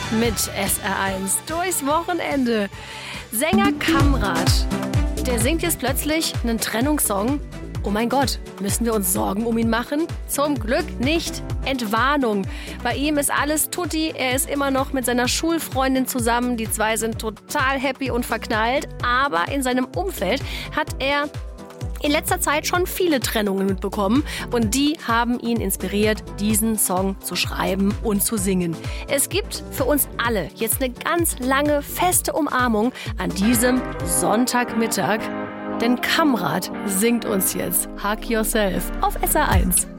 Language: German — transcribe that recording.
mit SR1 durchs Wochenende. Sänger Kamrat, der singt jetzt plötzlich einen Trennungssong. Oh mein Gott, müssen wir uns Sorgen um ihn machen? Zum Glück nicht. Entwarnung. Bei ihm ist alles tutti. Er ist immer noch mit seiner Schulfreundin zusammen. Die zwei sind total happy und verknallt. Aber in seinem Umfeld hat er in letzter Zeit schon viele Trennungen mitbekommen und die haben ihn inspiriert, diesen Song zu schreiben und zu singen. Es gibt für uns alle jetzt eine ganz lange, feste Umarmung an diesem Sonntagmittag, denn Kamrat singt uns jetzt Hug Yourself auf SR1.